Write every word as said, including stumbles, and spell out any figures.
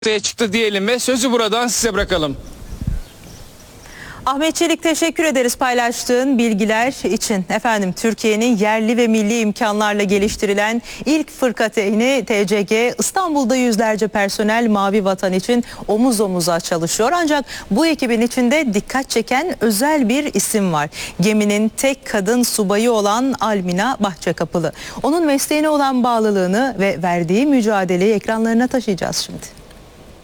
ortaya çıktı diyelim ve sözü buradan size bırakalım. Ahmet Çelik, teşekkür ederiz paylaştığın bilgiler için. Efendim, Türkiye'nin yerli ve milli imkanlarla geliştirilen ilk fırkateyni T C G İstanbul'da yüzlerce personel Mavi Vatan için omuz omuza çalışıyor. Ancak bu ekibin içinde dikkat çeken özel bir isim var. Geminin tek kadın subayı olan Almina Bahçekapılı. Onun mesleğine olan bağlılığını ve verdiği mücadeleyi ekranlarına taşıyacağız şimdi.